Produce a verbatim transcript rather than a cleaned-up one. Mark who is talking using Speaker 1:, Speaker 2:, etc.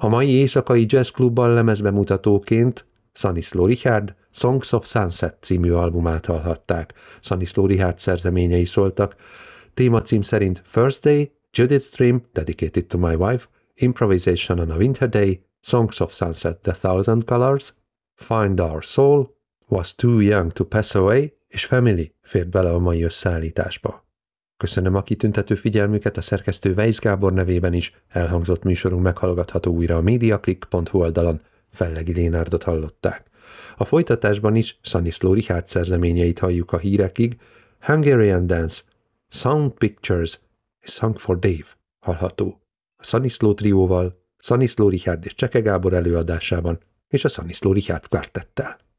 Speaker 1: A mai éjszakai jazzklubban lemezbemutatóként Stanislaw Richard Songs of Sunset című albumát hallhatták. Stanislaw Richard szerzeményei szóltak. Témacím szerint First Day, Judith's Dream, Dedicated to My Wife, Improvisation on a Winter Day, Songs of Sunset, The Thousand Colors, Find Our Soul, Was Too Young to Pass Away, és Family fért bele a mai összeállításba. Köszönöm a kitüntető figyelmüket, a szerkesztő Weisz Gábor nevében is. Elhangzott műsorunk meghallgatható újra a mediaclick pont hu oldalon. Fellegi Lénárdot hallották. A folytatásban is Stanislaw Richard szerzeményeit halljuk a hírekig. Hungarian Dance, Sound Pictures és Song for Dave hallható. A Stanislaw trióval, Stanislaw Richard és Cseke Gábor előadásában és a Stanislaw Richard kvartettel.